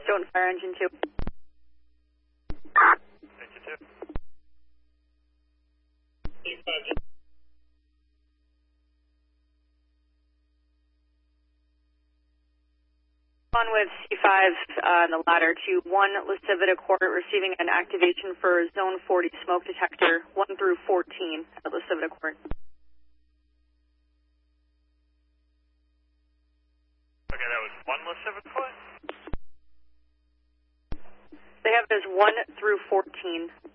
Stoughton Fire Engine 2. Engine 2. On with C5 the ladder to 1 Lascivita Court, receiving an activation for Zone 40 smoke detector 1 through 14 at Lascivita Court. Okay, that was 1 Lascivita Court? They have it as 1 through 14